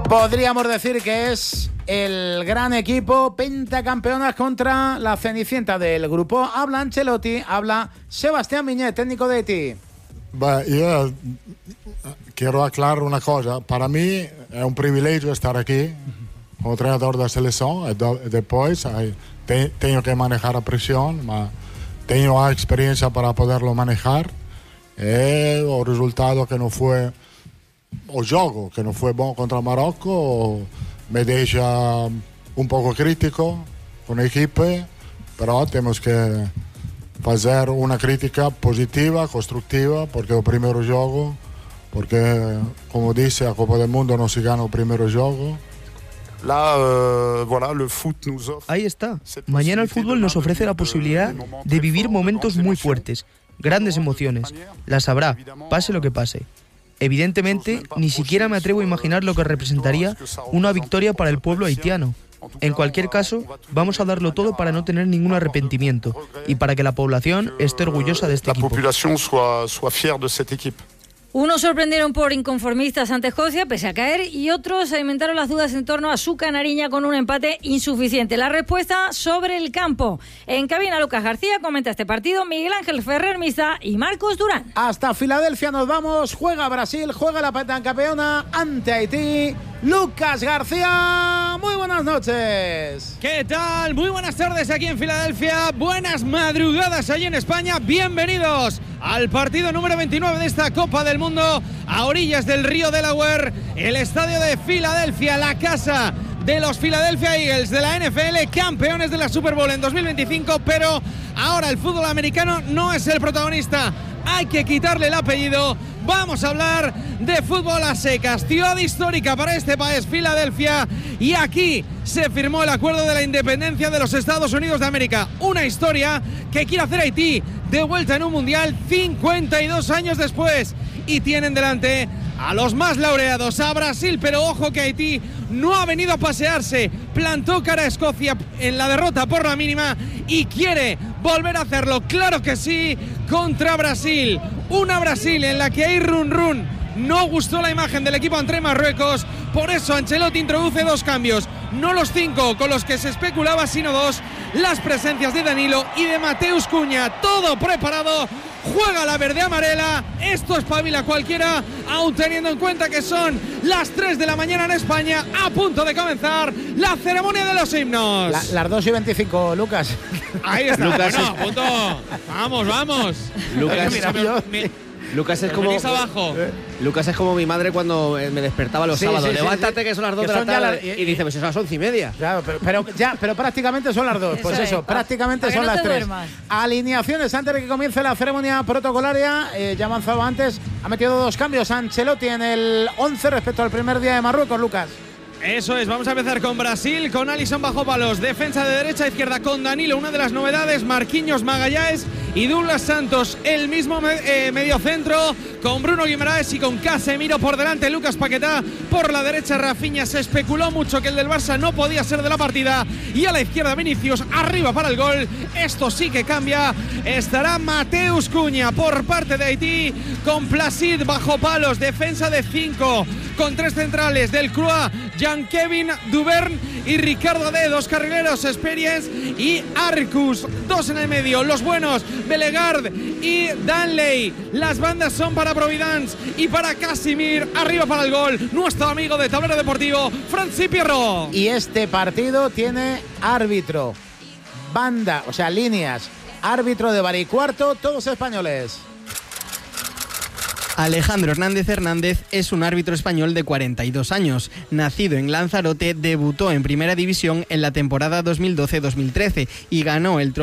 Podríamos decir que es el gran equipo pentacampeonas contra la Cenicienta del grupo. Habla Ancelotti, habla Sebastián Miñé, técnico de Haití. Io quiero aclarar una cosa. Para mí es un privilegio estar aquí como entrenador de la selección y después tengo que manejar la presión, ma tengo la experiencia para poderlo manejar. El resultado que no fue, o juego que no fue bueno contra Marocco, me deja un poco crítico con el equipo, pero tenemos que hacer una crítica positiva, constructiva, porque el primer juego, porque como dice, a Copa del Mundo no se gana el primer juego. Ahí está. Mañana el fútbol nos ofrece la posibilidad de vivir momentos muy fuertes, grandes emociones. Las habrá, pase lo que pase. Evidentemente, ni siquiera me atrevo a imaginar lo que representaría una victoria para el pueblo haitiano. En cualquier caso, vamos a darlo todo para no tener ningún arrepentimiento y para que la población esté orgullosa de este equipo. Unos sorprendieron por inconformistas ante Escocia, pese a caer, y otros alimentaron las dudas en torno a su canariña con un empate insuficiente. La respuesta sobre el campo. En cabina, Lucas García comenta este partido, Miguel Ángel Ferrer Misa y Marcos Durán. Hasta Filadelfia nos vamos. Juega Brasil, juega la pentacampeona ante Haití. Lucas García, muy buenas noches. ¿Qué tal? Muy buenas tardes aquí en Filadelfia. Buenas madrugadas allí en España. Bienvenidos al partido número 29 de esta Copa del Mundo a orillas del río Delaware, el estadio de Filadelfia, la casa de los Philadelphia Eagles de la NFL, campeones de la Super Bowl en 2025, pero ahora el fútbol americano no es el protagonista. Hay que quitarle el apellido. Vamos a hablar de fútbol a secas. Ciudad histórica para este país, Filadelfia, y aquí se firmó el acuerdo de la independencia de los Estados Unidos de América. Una historia que quiere hacer Haití de vuelta en un mundial 52 años después. Y tienen delante a los más laureados, a Brasil, pero ojo que Haití no ha venido a pasearse. Plantó cara a Escocia en la derrota por la mínima y quiere volver a hacerlo, claro que sí, contra Brasil. Una Brasil en la que hay run. No gustó la imagen del equipo ante Marruecos, por eso Ancelotti introduce dos cambios, no los 5 con los que se especulaba, sino 2, las presencias de Danilo y de Mateus Cunha, todo preparado, juega la verde-amarela, esto espabila cualquiera, aún teniendo en cuenta que son las 3 de la mañana en España, a punto de comenzar la ceremonia de los himnos. Las 2:25, Lucas. Ahí está, Lucas, bueno, a punto. Vamos. Lucas es como Lucas es como mi madre cuando me despertaba los sábados. Levántate que son las 2 de la tarde y dice, pues son las 11:30. Claro, pero prácticamente son las 2. Pues eso, prácticamente son las 3. Alineaciones antes de que comience la ceremonia protocolaria. Ya avanzado antes, ha metido 2 cambios Ancelotti en el 11 respecto al primer día de Marruecos, Lucas. Eso es, vamos a empezar con Brasil, con Alisson bajo palos, defensa de derecha a izquierda con Danilo, una de las novedades, Marquinhos, Magallanes y Douglas Santos, el mismo mediocentro con Bruno Guimaraes y con Casemiro por delante, Lucas Paquetá por la derecha, Rafinha. Se especuló mucho que el del Barça no podía ser de la partida, y a la izquierda Vinicius, arriba para el gol, esto sí que cambia, estará Mateus Cunha por parte de Haití, con Placid bajo palos, defensa de 5 con 3 centrales, del Croix, Jean-Kevin Duvern y Ricardo D, 2 carrileros, Experience y Arcus, 2 en el medio, los buenos, Belegard y Danley. Las bandas son para Providence y para Casimir, arriba para el gol, nuestro amigo de Tablero Deportivo, Francis Pierro. Y este partido tiene árbitro, banda, o sea, líneas, árbitro de bar y cuarto, todos españoles. Alejandro Hernández es un árbitro español de 42 años. Nacido en Lanzarote, debutó en Primera División en la temporada 2012-2013 y ganó el